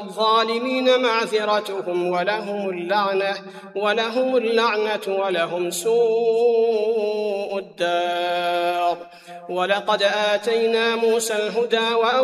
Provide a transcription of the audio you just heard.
الظالمين معذرتهم ولهم اللعنة ولهم سوء الدار. ولقد آتينا موسى الهدى